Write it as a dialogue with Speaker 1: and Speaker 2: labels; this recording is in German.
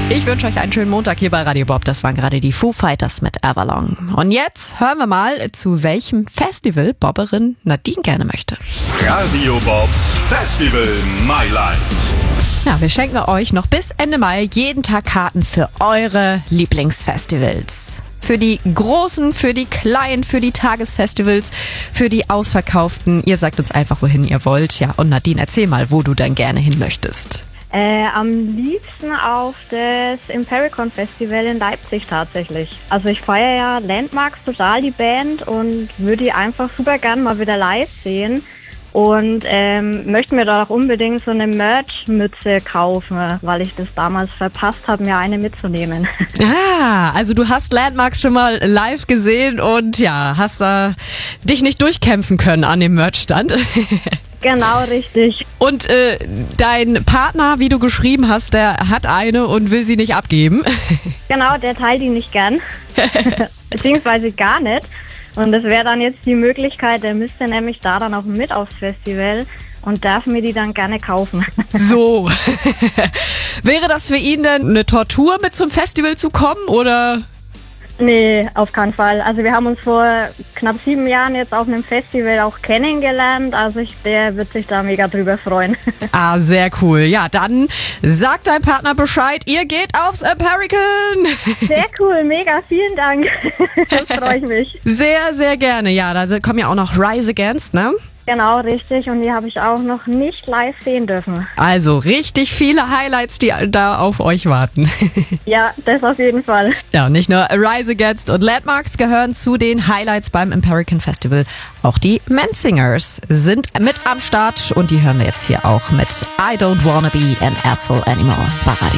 Speaker 1: Ich wünsche euch einen schönen Montag hier bei Radio Bob. Das waren gerade die Foo Fighters mit Avalon. Und jetzt hören wir mal, zu welchem Festival Bobberin Nadine gerne möchte.
Speaker 2: Radio Bobs Festival Mailand.
Speaker 1: Ja, wir schenken euch noch bis Ende Mai jeden Tag Karten für eure Lieblingsfestivals. Für die großen, für die kleinen, für die Tagesfestivals, für die ausverkauften. Ihr sagt uns einfach, wohin ihr wollt. Ja, und Nadine, erzähl mal, wo du dann gerne hin möchtest.
Speaker 3: Am liebsten auf das Impericon Festival in Leipzig tatsächlich. Also ich feiere ja Landmarks total, die Band, und würde die einfach super gern mal wieder live sehen. Und möchte mir da auch unbedingt so eine Merch-Mütze kaufen, weil ich das damals verpasst habe, mir eine mitzunehmen.
Speaker 1: Ah, also du hast Landmarks schon mal live gesehen und ja, hast da dich nicht durchkämpfen können an dem Merch-Stand.
Speaker 3: Genau, richtig.
Speaker 1: Und dein Partner, wie du geschrieben hast, der hat eine und will sie nicht abgeben.
Speaker 3: Genau, der teilt die nicht gern. Beziehungsweise gar nicht. Und das wäre dann jetzt die Möglichkeit, der müsste nämlich da dann auch mit aufs Festival und darf mir die dann gerne kaufen.
Speaker 1: So. Wäre das für ihn denn eine Tortur, mit zum Festival zu kommen, oder?
Speaker 3: Nee, auf keinen Fall. Also wir haben uns vor knapp 7 Jahren jetzt auf einem Festival auch kennengelernt. Also der wird sich da mega drüber freuen.
Speaker 1: Ah, sehr cool. Ja, dann sagt dein Partner Bescheid, ihr geht aufs Impericon.
Speaker 3: Sehr cool, mega, vielen Dank. Das freue ich mich.
Speaker 1: Sehr, sehr gerne. Ja, da kommen ja auch noch Rise Against, ne?
Speaker 3: Genau, richtig. Und die habe ich auch noch nicht live sehen dürfen.
Speaker 1: Also richtig viele Highlights, die da auf euch warten.
Speaker 3: Ja, das auf jeden Fall.
Speaker 1: Ja, und nicht nur Rise Against und Landmarks gehören zu den Highlights beim Impericon Festival. Auch die Menzingers sind mit am Start und die hören wir jetzt hier auch mit I Don't Wanna Be an Asshole Anymore bei Radio